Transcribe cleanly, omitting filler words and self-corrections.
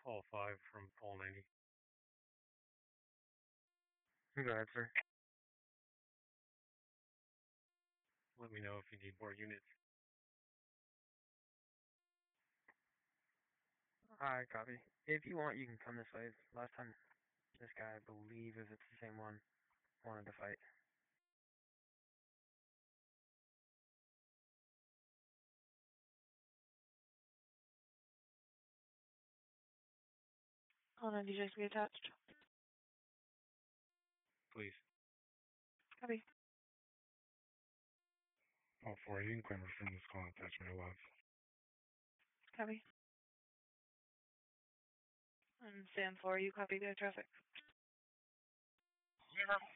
Call 5 from call 90. Go ahead, sir. Let me know if you need more units. Alright, copy. If you want, you can come this way. Last time, this guy, I believe, if it's the same one, wanted to fight. Call 90 just be attached. Please. Copy. Call 4, you can claim from this call attachment 11. Copy. And Sam 4, you copy the traffic.